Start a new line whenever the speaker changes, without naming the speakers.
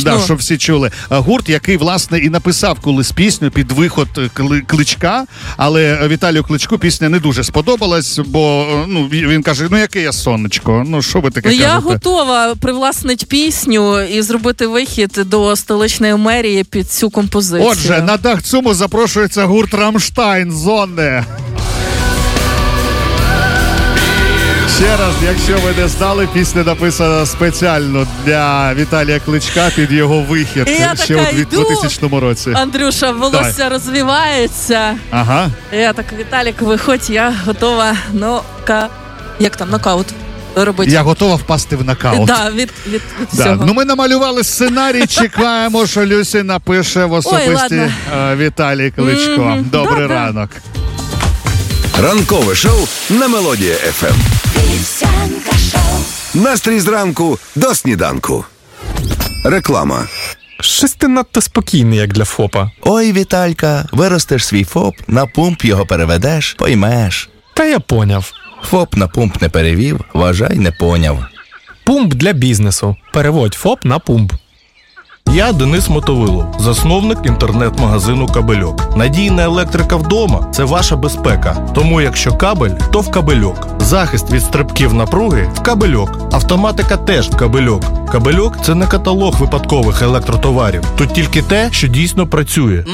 Да, щоб всі чули. Гурт, який, власне, і написав колись пісню під виход Кличка, але Віталію Кличку пісня не дуже сподобалась, бо він каже, яке я сонечко, що ви таке кажете?
Я готова привласнити пісню і зробити вихід до столичної мерії під цю композицію.
Отже, на дах ЦУМу запрошується гурт «Рамштайн» «Зонне». Ще раз, якщо ви не знали, пісня написана спеціально для Віталія Кличка під його вихід ще у 2000 році.
Андрюша, волосся розвивається.
Ага.
Я так, Віталік, виходь, я готова нокаут робити.
Я готова впасти в нокаут.
Да, від всього.
Ми намалювали сценарій, чекаємо, що Люсі напише в особисті Віталій Кличко. Добрий ранок.
Ранкове шоу на Мелодія ФМ. Настрій зранку до сніданку. Реклама.
Щось ти надто спокійний, як для ФОПа.
Ой, Віталька, виростеш свій ФОП, на пумп його переведеш, поймеш.
Та я поняв.
ФОП на пумп не перевів, вважай, не поняв.
Пумп для бізнесу. Переводь ФОП на пумп.
Я Денис Мотовило, засновник інтернет-магазину «Кабельок». Надійна електрика вдома – це ваша безпека. Тому якщо кабель, то в «Кабельок». Захист від стрибків напруги – в «Кабельок». Автоматика теж в «Кабельок». «Кабельок» – це не каталог випадкових електротоварів. Тут тільки те, що дійсно працює.